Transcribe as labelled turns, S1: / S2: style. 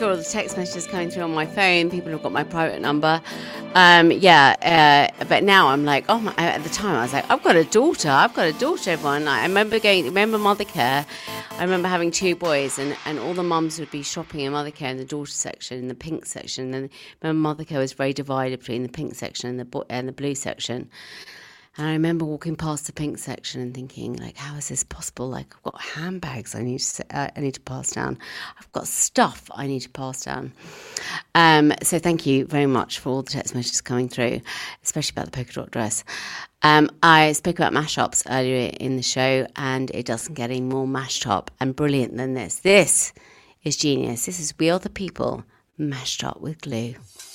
S1: through all the text messages coming through on my phone. People have got my private number. But now I'm like, at the time I was like, I've got a daughter, everyone. I remember Mothercare. I remember having 2 boys, and all the mums would be shopping in Mothercare in the daughter section, in the pink section. And remember, Mothercare was very divided between the pink section and the blue section. And I remember walking past the pink section and thinking, like, how is this possible? Like, I've got handbags I need to pass down. I've got stuff I need to pass down. So thank you very much for all the text messages coming through, especially about the polka dot dress. I spoke about mashups earlier in the show, and it doesn't get any more mashed up and brilliant than this. This is genius. This is We Are the People mashed up with glue.